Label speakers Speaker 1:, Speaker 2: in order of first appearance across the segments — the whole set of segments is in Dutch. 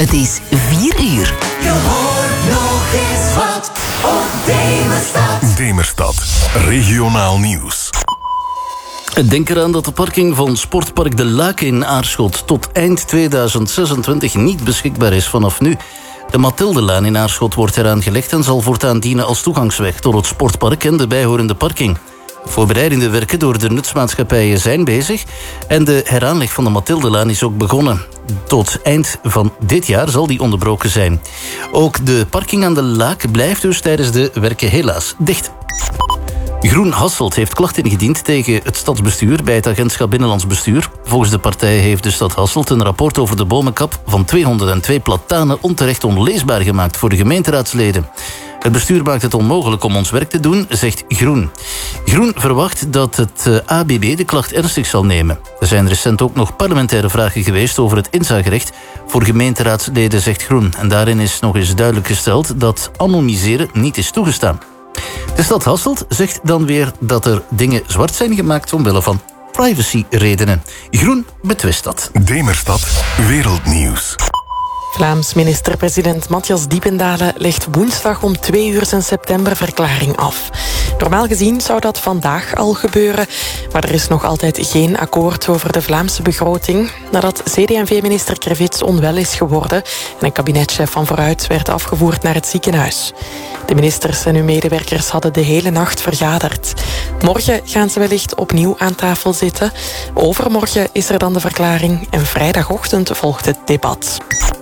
Speaker 1: Het is 4 uur.
Speaker 2: Je hoort nog eens wat op Demerstad.
Speaker 3: Demerstad, regionaal nieuws.
Speaker 4: Denk eraan dat de parking van Sportpark De Laken in Aarschot tot eind 2026 niet beschikbaar is vanaf nu. De Mathildelaan in Aarschot wordt eraan gelegd en zal voortaan dienen als toegangsweg tot het sportpark en de bijhorende parking. Voorbereidende werken door de nutsmaatschappijen zijn bezig en de heraanleg van de Mathildelaan is ook begonnen. Tot eind van dit jaar zal die onderbroken zijn. Ook de parking aan de Laak blijft dus tijdens de werken helaas dicht. Groen Hasselt heeft klachten ingediend tegen het stadsbestuur bij het agentschap Binnenlands Bestuur. Volgens de partij heeft de stad Hasselt een rapport over de bomenkap van 202 platanen onterecht onleesbaar gemaakt voor de gemeenteraadsleden. Het bestuur maakt het onmogelijk om ons werk te doen, zegt Groen. Groen verwacht dat het ABB de klacht ernstig zal nemen. Er zijn recent ook nog parlementaire vragen geweest over het inzagerecht voor gemeenteraadsleden, zegt Groen. En daarin is nog eens duidelijk gesteld dat anonimiseren niet is toegestaan. De stad Hasselt zegt dan weer dat er dingen zwart zijn gemaakt omwille van privacyredenen. Groen betwist dat.
Speaker 3: Demerstad, wereldnieuws.
Speaker 5: Vlaams minister-president Matthias Diependalen legt woensdag om 2 uur zijn septemberverklaring af. Normaal gezien zou dat vandaag al gebeuren, maar er is nog altijd geen akkoord over de Vlaamse begroting, nadat CD&V-minister Krevits onwel is geworden en een kabinetchef van Vooruit werd afgevoerd naar het ziekenhuis. De ministers en hun medewerkers hadden de hele nacht vergaderd. Morgen gaan ze wellicht opnieuw aan tafel zitten. Overmorgen is er dan de verklaring en vrijdagochtend volgt het debat.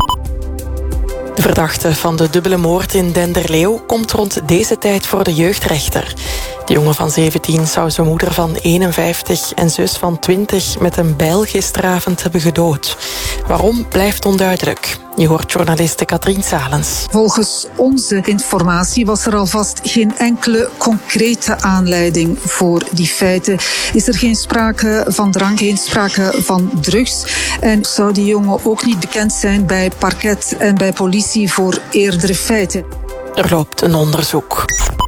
Speaker 5: De verdachte van de dubbele moord in Denderleeuw komt rond deze tijd voor de jeugdrechter. De jongen van 17 zou zijn moeder van 51 en zus van 20 met een bijl gisteravond hebben gedood. Waarom blijft onduidelijk. Je hoort journaliste Katrien Salens.
Speaker 6: Volgens onze informatie was er alvast geen enkele concrete aanleiding voor die feiten. Is er geen sprake van drank, geen sprake van drugs. En zou die jongen ook niet bekend zijn bij parket en bij politie voor eerdere feiten.
Speaker 5: Er loopt een onderzoek.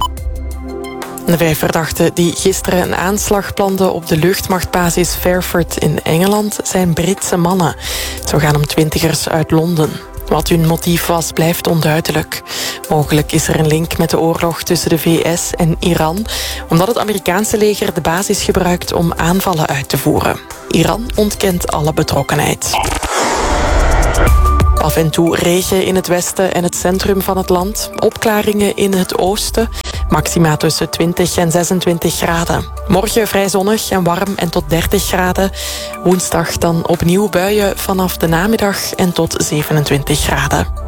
Speaker 5: De 5 verdachten die gisteren een aanslag planden op de luchtmachtbasis Fairford in Engeland zijn Britse mannen. Het zou gaan om 20ers uit Londen. Wat hun motief was, blijft onduidelijk. Mogelijk is er een link met de oorlog tussen de VS en Iran, omdat het Amerikaanse leger de basis gebruikt om aanvallen uit te voeren. Iran ontkent alle betrokkenheid. Af en toe regen in het westen en het centrum van het land. Opklaringen in het oosten. Maxima tussen 20 en 26 graden. Morgen vrij zonnig en warm en tot 30 graden. Woensdag dan opnieuw buien vanaf de namiddag en tot 27 graden.